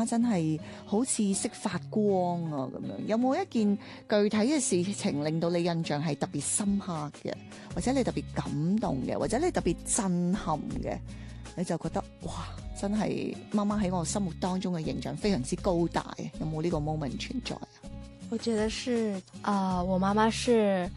媽真係好似識發光啊咁樣。有冇一件具體嘅事情令到你印象係特別深刻嘅，或者你特別感動嘅，或者你特別震撼嘅，你就覺得哇，真係媽媽喺我心目當中嘅形象非常之高大，有冇呢個 moment 存在啊？ 我覺得是我媽媽是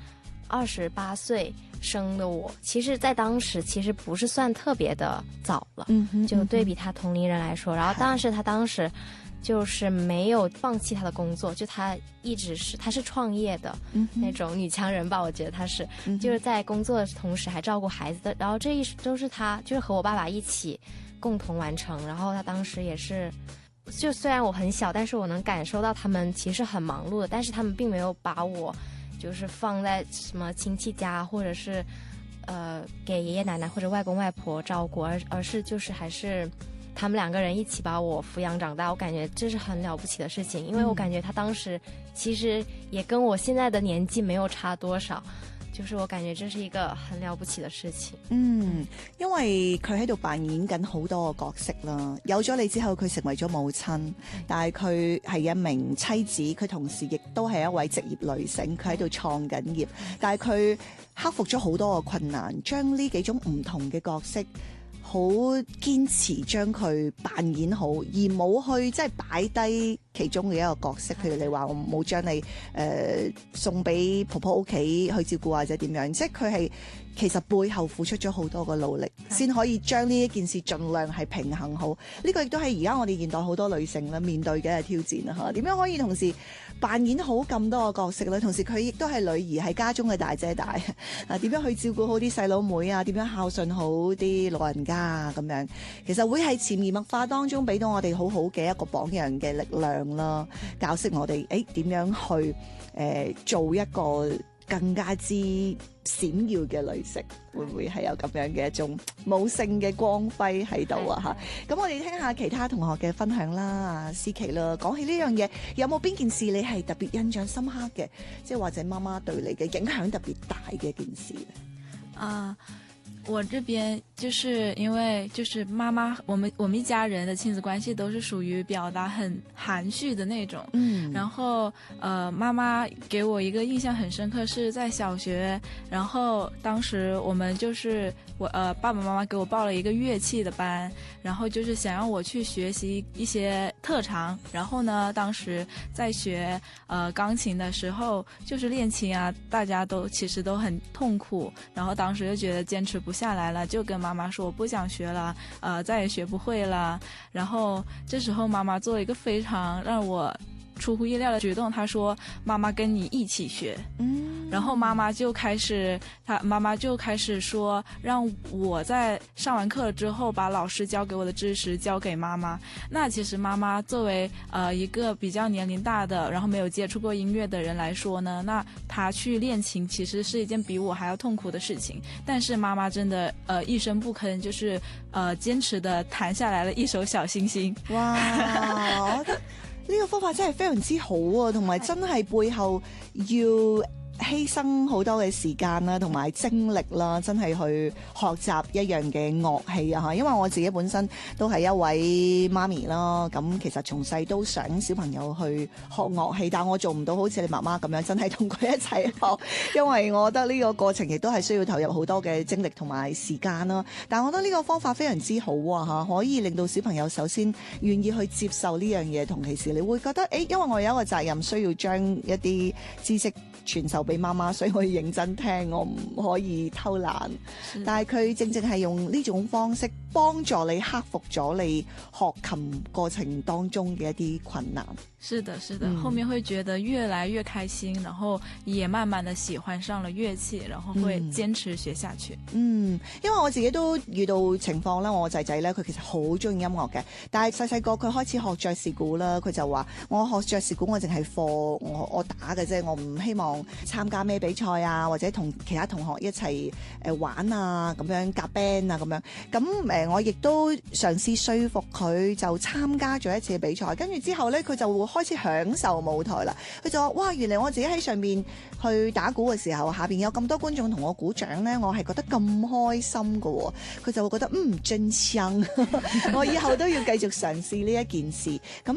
28歲生的我，其實在當時其實不是算特別的早了，就對比她同齡人來說，然後但是她當時就是沒有放棄她的工作，就她一直是她是創業的那種女強人吧，我覺得她是就是在工作的同時還照顧孩子的，然後這一都是她就是和我爸爸一起共同完成，然後她當時也是就雖然我很小，但是我能感受到他們其實很忙碌的，但是他們並沒有把我就是放在什麼親戚家，或者是給爺爺奶奶或者外公外婆照顧，而是就是還是他們兩個人一起把我撫養長大。我感覺這是很了不起的事情，因為我感覺他當時其實也跟我現在的年紀沒有差多少，就是我感覺這是一個很了不起的事情。 因為佢喺度扮演緊好多個角色啦。有咗你之後，佢成為咗母親，但係佢係一名妻子，佢同時亦都係一位職業女性，佢喺度創緊業，但係佢克服咗好多個困難，將呢幾種唔同嘅角色好堅持將佢扮演好，而冇去即係擺低其中嘅一個角色。譬如你話我冇將你送俾婆婆屋企去照顧或者點樣，即係佢係其實背後付出咗好多個努力，先可以將呢一件事盡量係平衡好。呢個亦都係而家我哋現代好多女性咧面對嘅挑戰啦嚇。點樣可以同時扮演好咁多個角色咧？同時佢亦都係女兒，係家中嘅大姐大啊，點樣去照顧好啲細佬妹啊？點樣孝順好啲老人家啊？咁樣其實會係潛移默化當中俾到我哋好好嘅一個榜樣嘅力量啦，教識我哋點樣去做一個更加之閃耀嘅女性，會唔會係有咁樣嘅一種母性嘅光輝喺度啊？嚇！咁我哋聽下其他同學嘅分享啦，思琪啦，講起呢樣嘢，有冇邊件事你係特別印象深刻嘅？即係或者媽媽對你嘅影響特別大嘅一件事咧？ 我這邊就是因為就是媽媽，我們一家人的親子關係都是屬於表達很含蓄的那種。然後媽媽給我一個印象很深刻，是在小學，然後當時我們就是爸爸媽媽給我報了一個樂器的班，然後就是想讓我去學習一些特長。然後呢，當時在學鋼琴的時候，就是練琴啊，大家都其實都很痛苦，然後當時就覺得堅持不下來了，就跟媽媽說我不想學了，再也學不會了。然後這時候媽媽做了一個非常讓我出乎意料的舉動，她說媽媽跟你一起學。然後媽媽就開始說讓我在上完課了之後把老師教給我的知識交給媽媽。那其實媽媽作為一個比較年齡大的，然後沒有接觸過音樂的人來說呢，那她去練琴其實是一件比我還要痛苦的事情。但是媽媽真的一聲不吭，就是堅持的彈下來了一首小星星。 哇！我覺得呢個方法真係非常之好啊，同埋真係背後要犧牲好多嘅時間啦，同埋精力啦，真係去學習一樣嘅樂器啊！因為我自己本身都係一位媽咪啦，咁其實從細都想小朋友去學樂器，但我做唔到好似你媽媽咁樣，真係同佢一齊學，因為我覺得呢個過程亦都係需要投入好多嘅精力同埋時間啦。但我覺得呢個方法非常之好啊！可以令到小朋友首先願意去接受呢樣嘢，同其時你會覺得因為我有一個責任需要將一啲知識傳授俾媽媽，所以我要認真聽，我唔可以偷懶。但係佢正正係用呢種方式幫助你克服咗你學琴過程當中嘅一啲困難。 是的，是的，後面會覺得越來越開心，然後也慢慢的喜歡上了樂器，然後會堅持學下去。 因為我自己都遇到情況啦，我仔仔咧佢其實好中意音樂嘅，但係細細個佢開始學爵士鼓啦，佢就話我學爵士鼓我淨係課我打嘅啫，我唔希望參加咩比賽啊，或者同其他同學一齊玩啊，咁樣夾 band 啊咁樣。咁我亦都嘗試說服佢，就參加咗一次比賽，跟住之後咧佢就會開始享受舞台啦。佢就話：哇，原來我自己喺上面去打鼓嘅時候，下邊有咁多觀眾同我鼓掌咧，我係覺得咁開心㗎喎。佢就會覺得真香，我以後都要繼續嘗試呢一件事。咁